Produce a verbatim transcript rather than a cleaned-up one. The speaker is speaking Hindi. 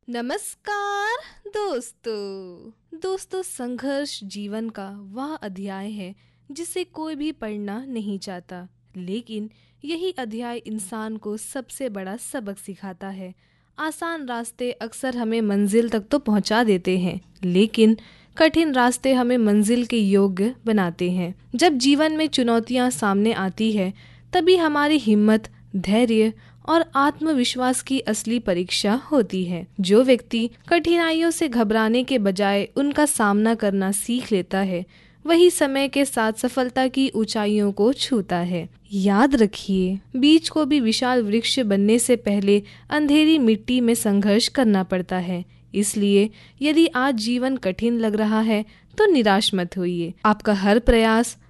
नमस्कार दोस्तों दोस्तों संघर्ष जीवन का वह अध्याय है जिसे कोई भी पढ़ना नहीं चाहता, लेकिन यही अध्याय इंसान को सबसे बड़ा सबक सिखाता है। आसान रास्ते अक्सर हमें मंजिल तक तो पहुंचा देते हैं, लेकिन कठिन रास्ते हमें मंजिल के योग्य बनाते हैं। जब जीवन में चुनौतियां सामने आती है, तभी हमारी हिम्मत, धैर्य और आत्मविश्वास की असली परीक्षा होती है। जो व्यक्ति कठिनाइयों से घबराने के बजाय उनका सामना करना सीख लेता है, वही समय के साथ सफलता की ऊंचाइयों को छूता है। याद रखिए, बीज को भी विशाल वृक्ष बनने से पहले अंधेरी मिट्टी में संघर्ष करना पड़ता है। इसलिए यदि आज जीवन कठिन लग रहा है तो निराश मत होइए। आपका हर प्रयास